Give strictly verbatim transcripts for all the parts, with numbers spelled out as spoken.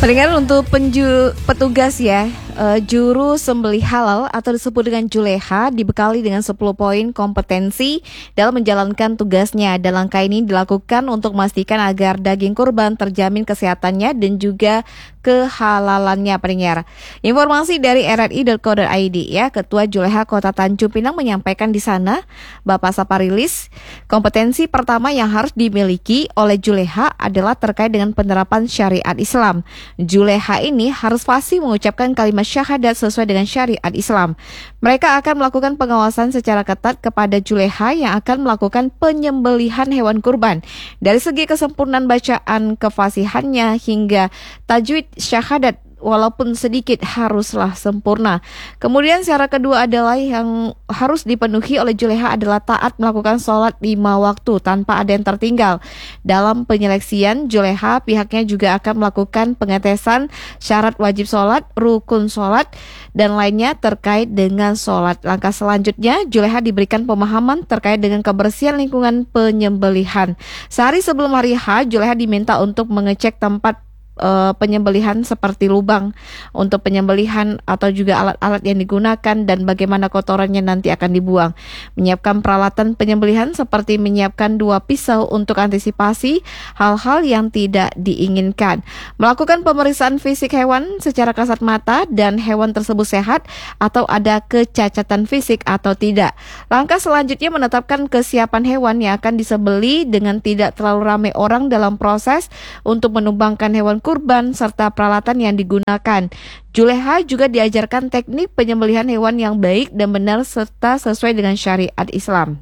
Pendengar, untuk penju, petugas ya, uh, juru sembelih halal atau disebut dengan juleha dibekali dengan sepuluh poin kompetensi dalam menjalankan tugasnya. Dan langkah ini dilakukan untuk memastikan agar daging kurban terjamin kesehatannya dan juga kehalalannya, pendengar. Informasi dari r r i dot co dot i d ya, Ketua Juleha Kota Tanjung Pinang menyampaikan di sana, Bapak Saparilis, kompetensi pertama yang harus dimiliki oleh juleha adalah terkait dengan penerapan syariat Islam. Juleha ini harus fasih mengucapkan kalimat syahadat sesuai dengan syariat Islam. Mereka akan melakukan pengawasan secara ketat kepada juleha yang akan melakukan penyembelihan hewan kurban. Dari segi kesempurnaan bacaan kefasihannya hingga tajwid syahadat walaupun sedikit haruslah sempurna. Kemudian syarat kedua adalah yang harus dipenuhi oleh juleha adalah taat melakukan sholat lima waktu tanpa ada yang tertinggal. Dalam penyeleksian juleha, pihaknya juga akan melakukan pengetesan syarat wajib sholat, rukun sholat, dan lainnya terkait dengan sholat. Langkah selanjutnya, juleha diberikan pemahaman terkait dengan kebersihan lingkungan penyembelihan. Sehari sebelum hari H, juleha diminta untuk mengecek tempat Uh, penyembelihan seperti lubang untuk penyembelihan atau juga alat-alat yang digunakan dan bagaimana kotorannya nanti akan dibuang. Menyiapkan peralatan penyembelihan seperti menyiapkan dua pisau untuk antisipasi hal-hal yang tidak diinginkan. Melakukan pemeriksaan fisik hewan secara kasat mata dan hewan tersebut sehat atau ada kecacatan fisik atau tidak. Langkah selanjutnya menetapkan kesiapan hewan yang akan disembeli dengan tidak terlalu ramai orang dalam proses untuk menumbangkan hewan kurban serta peralatan yang digunakan. Juleha juga diajarkan teknik penyembelihan hewan yang baik dan benar serta sesuai dengan syariat Islam.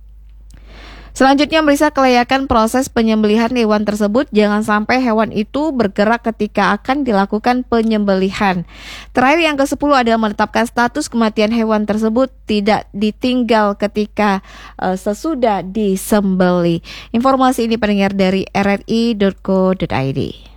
Selanjutnya, meriksa kelayakan proses penyembelihan hewan tersebut. Jangan sampai hewan itu bergerak ketika akan dilakukan penyembelihan. Terakhir, yang kesepuluh adalah menetapkan status kematian hewan tersebut tidak ditinggal ketika uh, sesudah disembeli. Informasi ini pendengar dari r r i dot co dot i d.